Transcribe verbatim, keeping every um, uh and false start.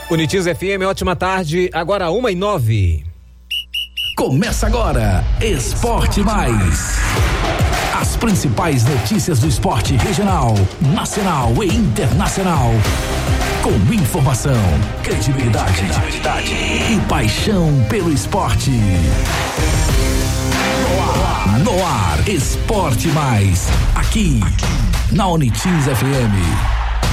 Unitiz F M, ótima tarde, agora uma e nove. Começa agora, Esporte Mais. As principais notícias do esporte regional, nacional e internacional. Com informação, credibilidade, credibilidade e paixão pelo esporte. No ar, no ar, Esporte Mais. Aqui, aqui na Unitiz F M.